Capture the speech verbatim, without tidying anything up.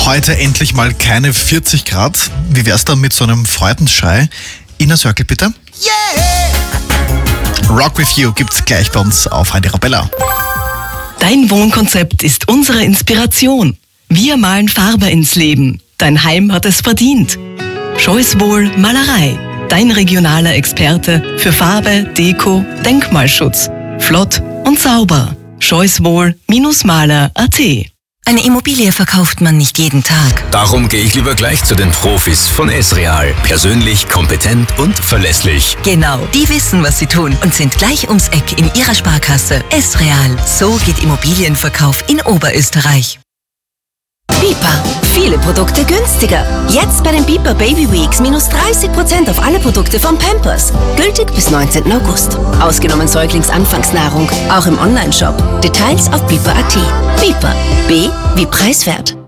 Heute endlich mal keine vierzig Grad. Wie wär's dann mit so einem Freudenschrei? Inner Circle bitte. Yeah! Rock With You gibt's gleich bei uns auf Radio Arabella. Dein Wohnkonzept ist unsere Inspiration. Wir malen Farbe ins Leben. Dein Heim hat es verdient. Choicewol Malerei. Dein regionaler Experte für Farbe, Deko, Denkmalschutz. Flott und sauber. choicewol Maler punkt at. Eine Immobilie verkauft man nicht jeden Tag. Darum gehe ich lieber gleich zu den Profis von S-Real. Persönlich, kompetent und verlässlich. Genau, die wissen, was sie tun und sind gleich ums Eck in ihrer Sparkasse. S-Real, so geht Immobilienverkauf in Oberösterreich. Bipa. Viele Produkte günstiger. Jetzt bei den Bipa Baby Weeks minus dreißig Prozent auf alle Produkte von Pampers. Gültig bis neunzehnten August. Ausgenommen Säuglingsanfangsnahrung. Auch im Onlineshop. Details auf bipa punkt at. Bipa. B wie preiswert.